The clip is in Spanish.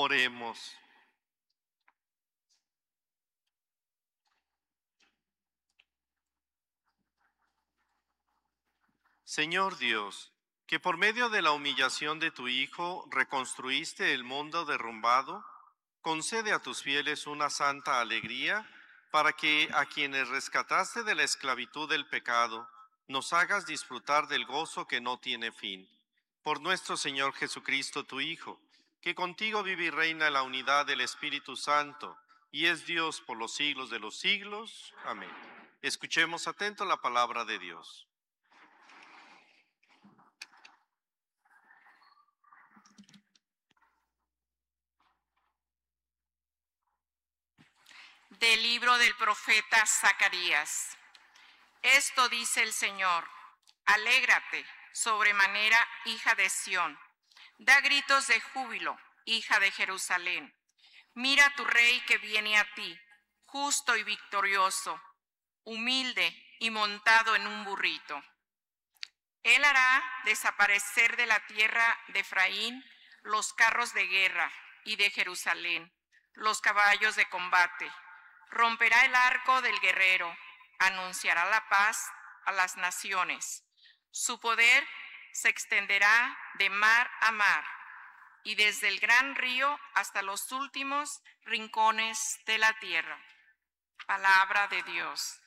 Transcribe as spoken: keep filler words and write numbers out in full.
Oremos. Señor Dios, que por medio de la humillación de tu Hijo reconstruiste el mundo derrumbado, concede a tus fieles una santa alegría, para que a quienes rescataste de la esclavitud del pecado, nos hagas disfrutar del gozo que no tiene fin. Por nuestro Señor Jesucristo, tu Hijo, que contigo vive y reina en la unidad del Espíritu Santo, y es Dios por los siglos de los siglos. Amén. Escuchemos atento la palabra de Dios. Del libro del profeta Zacarías. Esto dice el Señor: alégrate sobremanera, hija de Sión, da gritos de júbilo, hija de Jerusalén. Mira tu rey que viene a ti, justo y victorioso, humilde y montado en un burrito. Él hará desaparecer de la tierra de Efraín los carros de guerra y de Jerusalén los caballos de combate. Romperá el arco del guerrero, anunciará la paz a las naciones. Su poder se extenderá de mar a mar y desde el gran río hasta los últimos rincones de la tierra. Palabra de Dios.